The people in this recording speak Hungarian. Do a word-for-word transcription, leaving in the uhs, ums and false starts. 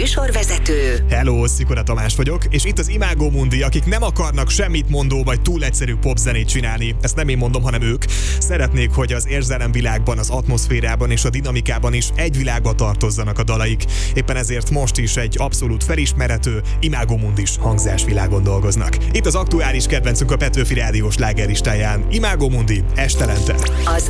műsorvezető. Hello, Szikora Tamás vagyok, és itt az Imágo Mundi, akik nem akarnak semmit mondó vagy túl egyszerű popzenét csinálni. Ezt nem én mondom, hanem ők. Szeretnék, hogy az érzelemvilágban, az atmoszférában és a dinamikában is egy világba tartozzanak a dalaik. Éppen ezért most is egy abszolút felismerhető, Imágo Mundis hangzásvilágon dolgoznak. Itt az aktuális kedvencünk a Petőfi Rádió slágerlistáján. Imágo Mundi, estelente. Az